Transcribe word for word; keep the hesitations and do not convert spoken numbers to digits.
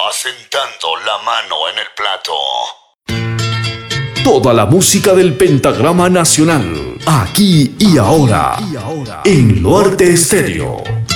asentando la mano en el plato. Toda la música del pentagrama nacional, aquí y ahora, en Norte Estéreo.